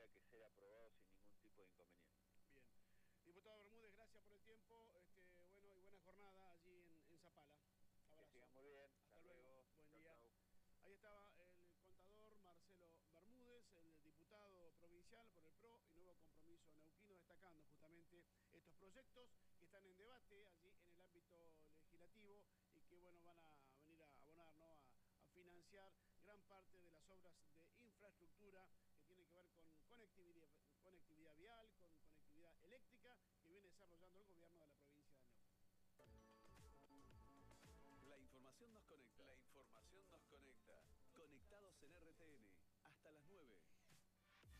tendría que ser aprobado sin ningún tipo de inconveniente. Bien. Diputado Bermúdez, gracias por el tiempo, bueno, y buena jornada allí en Zapala. Abrazo. Que sigan muy bien. Hasta luego. Buen día. Chau. Ahí estaba el contador Marcelo Bermúdez, el diputado provincial por el PRO y Nuevo Compromiso Neuquino, destacando justamente estos proyectos que están en debate allí en el ámbito legislativo y que, bueno, van a venir a abonar, ¿no?, a financiar gran parte de las obras de infraestructura que tienen que ver con conectividad vial, con conectividad eléctrica, que viene desarrollando el gobierno de la provincia de Neuquén. La información nos conecta. La información nos conecta. Conectados en RTN. Hasta las 9.